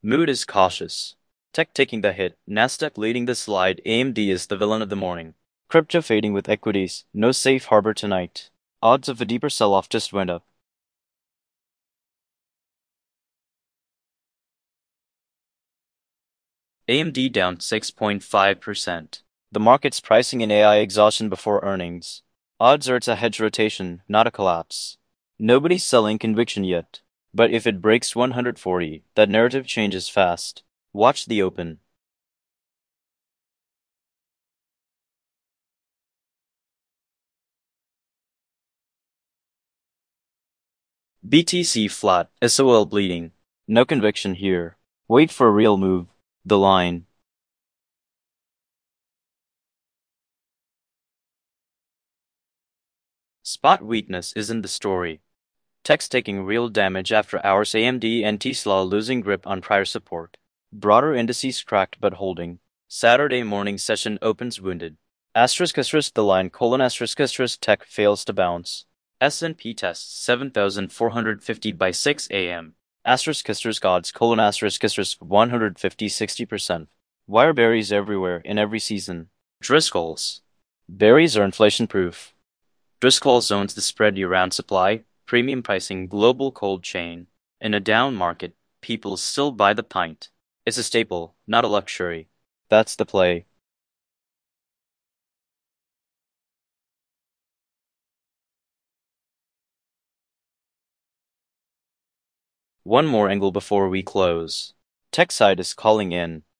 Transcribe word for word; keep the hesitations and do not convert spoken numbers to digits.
Mood is cautious. Tech taking the hit, Nasdaq leading the slide, A M D is the villain of the morning. Crypto fading with equities, no safe harbor tonight. Odds of a deeper sell-off just went up. A M D down six point five percent. The market's pricing in A I exhaustion before earnings. Odds are it's a hedge rotation, not a collapse. Nobody's selling conviction yet. But if it breaks one hundred forty, that narrative changes fast. Watch the open. B T C flat, S O L bleeding. No conviction here. Wait for a real move. The line. Spot weakness isn't the story. Tech's taking real damage after hours, A M D and Tesla losing grip on prior support. Broader indices cracked but holding. Saturday morning session opens wounded. Asterisk asterisk the line colon asterisk asterisk tech fails to bounce. S and P tests seven thousand four hundred fifty by six A M. Asterisk asterisk odds colon asterisk asterisk one hundred fifty sixty percent. Wire berries everywhere in every season. Driscoll's. Berries are inflation proof. Driscoll's owns the spread year-round supply, premium pricing, global cold chain. In a down market, people still buy the pint. It's a staple, not a luxury. That's the play. One more angle before we close. Tech side is calling in.